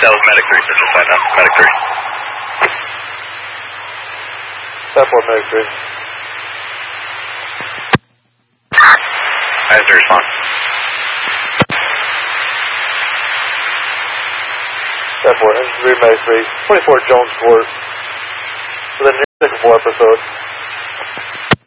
That was Medic 3, so just find out. Medic 3. Step 4, Medic 3. I have to respond. Step 4, Engine 3, Medic 3. 24 Jones Court. For the new 6-4 episode.